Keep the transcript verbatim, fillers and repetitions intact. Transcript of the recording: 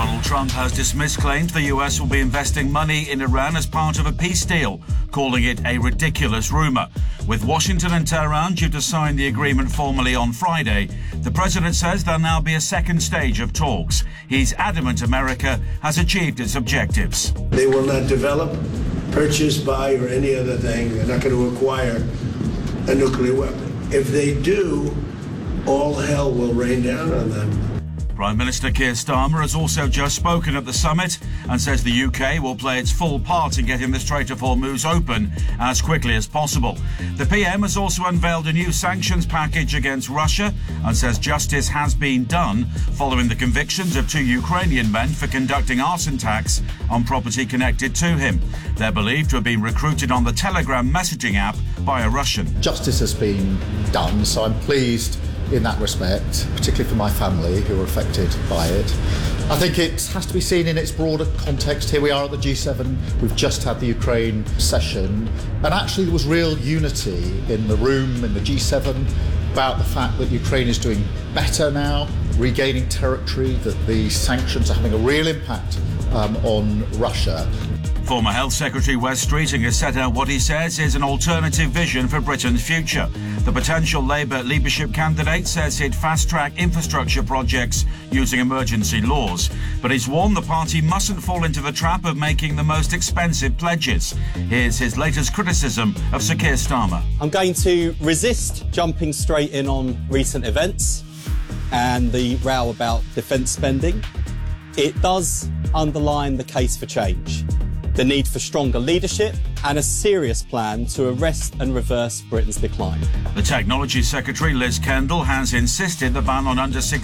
Donald Trump has dismissed claims the U S will be investing money in Iran as part of a peace deal, calling it a ridiculous rumour. With Washington and Tehran due to sign the agreement formally on Friday, the president says there'll now be a second stage of talks. He's adamant America has achieved its objectives. They will not develop, purchase, buy, or any other thing. They're not going to acquire a nuclear weapon. If they do, all hell will rain down on them. Prime Minister Keir Starmer has also just spoken at the summit and says the U K will play its full part in getting the Strait of Hormuz open as quickly as possible. The P M has also unveiled a new sanctions package against Russia and says justice has been done following the convictions of two Ukrainian men for conducting arson attacks on property connected to him. They're believed to have been recruited on the Telegram messaging app by a Russian. Justice has been done, so I'm pleased in that respect, particularly for my family who were affected by it. I think it has to be seen in its broader context. Here we are at the G seven, we've just had the Ukraine session, and actually there was real unity in the room, in the G seven, about the fact that Ukraine is doing better now, regaining territory, that the sanctions are having a real impact um, on Russia. Former Health Secretary Wes Streeting has set out what he says is an alternative vision for Britain's future. The potential Labour leadership candidate says he'd fast-track infrastructure projects using emergency laws. But he's warned the party mustn't fall into the trap of making the most expensive pledges. Here's his latest criticism of Sir Keir Starmer. I'm going to resist jumping straight in on recent events and the row about defence spending. It does underline the case for change, the need for stronger leadership and a serious plan to arrest and reverse Britain's decline. The Technology Secretary, Liz Kendall, has insisted the ban on under sixteen